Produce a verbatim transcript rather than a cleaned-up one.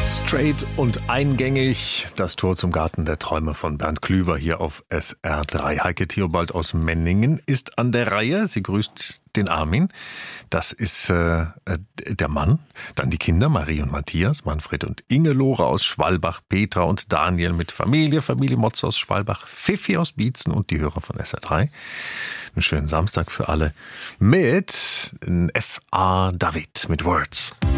Straight und eingängig, das Tor zum Garten der Träume von Bernd Klüver hier auf S R drei. Heike Theobald aus Menningen ist an der Reihe. Sie grüßt den Armin. Das ist äh, der Mann. Dann die Kinder Marie und Matthias, Manfred und Ingelore aus Schwalbach, Petra und Daniel mit Familie, Familie Motz aus Schwalbach, Pfiffi aus Bietzen und die Hörer von S R drei. Einen schönen Samstag für alle mit F A David mit Words.